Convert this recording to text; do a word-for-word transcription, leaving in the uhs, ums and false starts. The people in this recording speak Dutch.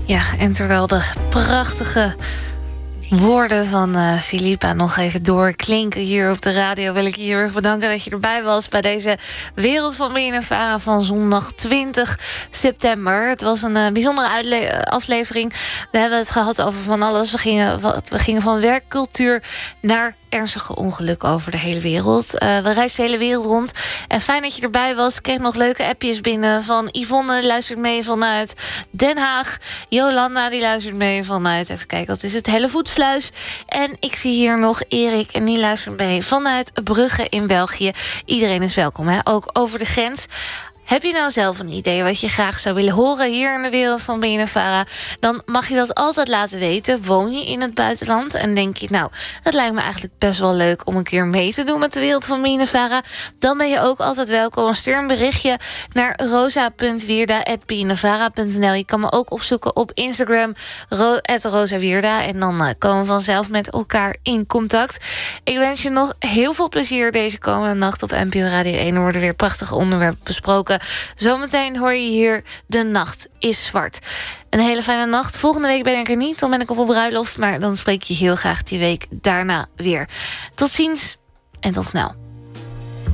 Ja, en terwijl de prachtige woorden van uh, Philippa nog even doorklinken hier op de radio, wil ik je heel erg bedanken dat je erbij was bij deze Wereld van B N N Vara van zondag twintig september. Het was een uh, bijzondere uitle- aflevering. We hebben het gehad over van alles. We gingen, we gingen van werkcultuur naar ernstige ongelukken over de hele wereld. Uh, we reisden de hele wereld rond. En fijn dat je erbij was. Ik kreeg nog leuke appjes binnen van Yvonne, die luistert mee vanuit Den Haag. Jolanda, die luistert mee vanuit, even kijken, wat is het, Hellevoetsluis. En ik zie hier nog Erik en die luistert mee vanuit Brugge in België. Iedereen is welkom, hè? Ook over de grens. Heb je nou zelf een idee wat je graag zou willen horen hier in de Wereld van B N N Vara? Dan mag je dat altijd laten weten. Woon je in het buitenland en denk je, nou, het lijkt me eigenlijk best wel leuk om een keer mee te doen met de Wereld van B N N Vara. Dan ben je ook altijd welkom. Stuur een berichtje naar rosa punt wierda at b n n vara punt n l. Je kan me ook opzoeken op Instagram, at rosawierda. En dan uh, komen we vanzelf met elkaar in contact. Ik wens je nog heel veel plezier deze komende nacht op N P O Radio één. Er worden weer prachtige onderwerpen besproken. Zometeen hoor je hier De Nacht is Zwart. Een hele fijne nacht. Volgende week ben ik er niet, dan ben ik op een bruiloft. Maar dan spreek je heel graag die week daarna weer. Tot ziens en tot snel.